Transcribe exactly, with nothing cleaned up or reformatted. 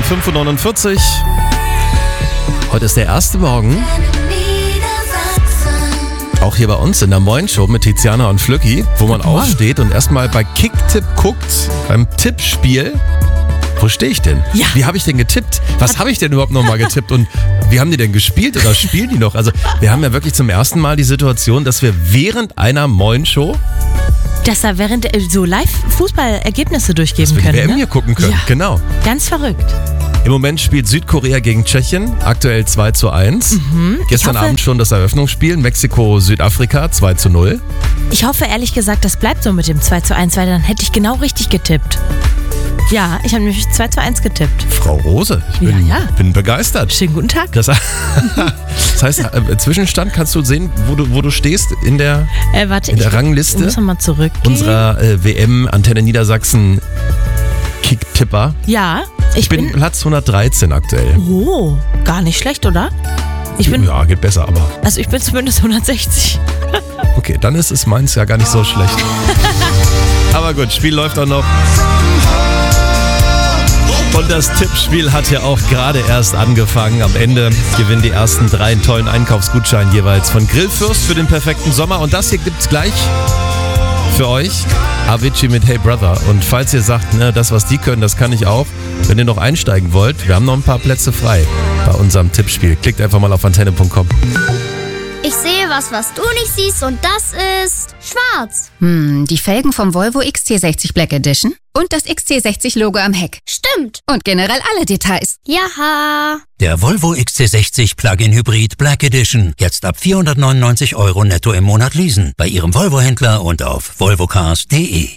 fünf Uhr neunundvierzig. Heute ist der erste Morgen. Auch hier bei uns in der Moin-Show mit Tiziana und Flücki, wo man aufsteht und erstmal bei Kicktipp guckt, beim Tippspiel. Wo stehe ich denn? Ja. Wie habe ich denn getippt? Was habe ich denn überhaupt nochmal getippt? Und wie haben die denn gespielt oder spielen die noch? Also wir haben ja wirklich zum ersten Mal die Situation, dass wir während einer Moin-Show dass da während so Live-Fußballergebnisse durchgeben dass wir die können. W M Ne? hier gucken können. Ja. Genau. Ganz verrückt. Im Moment spielt Südkorea gegen Tschechien, aktuell zwei zu eins. Mhm. Gestern hoffe, Abend schon das Eröffnungsspiel, Mexiko-Südafrika zwei zu null. Ich hoffe ehrlich gesagt, das bleibt so mit dem zwei zu eins, weil dann hätte ich genau richtig getippt. Ja, ich habe nämlich zwei zu eins getippt. Frau Rose, ich bin, Ja, ja. bin begeistert. Schönen guten Tag. Das, das heißt, äh, Zwischenstand kannst du sehen, wo du, wo du stehst in der, Äh, warte, in der ich Rangliste muss nochmal zurückgehen. unserer äh, W M Antenne Niedersachsen Kicktipper. Ja, ich, Ich bin bin... Platz hundertdreizehn aktuell. Oh, gar nicht schlecht, oder? Ich bin... Ja, geht besser, aber Also ich bin zumindest hundertsechzig. okay, dann ist es meins ja gar nicht so schlecht. Aber gut, Spiel läuft auch noch. Und das Tippspiel hat ja auch gerade erst angefangen. Am Ende gewinnen die ersten drei einen tollen Einkaufsgutschein jeweils von Grillfürst für den perfekten Sommer. Und das hier gibt's gleich für euch. Avicii mit Hey Brother. Und falls ihr sagt, ne, das was die können, das kann ich auch. Wenn ihr noch einsteigen wollt, wir haben noch ein paar Plätze frei bei unserem Tippspiel. Klickt einfach mal auf antenne punkt com. Ich sehe was, was du nicht siehst, und das ist schwarz. Hm, die Felgen vom Volvo X C sechzig Black Edition und das X C sechzig Logo am Heck. Stimmt. Und generell alle Details. Jaha. Der Volvo X C sechzig Plug-in Hybrid Black Edition. Jetzt ab vierhundertneunundneunzig Euro netto im Monat leasen. Bei Ihrem Volvo-Händler und auf volvocars punkt de.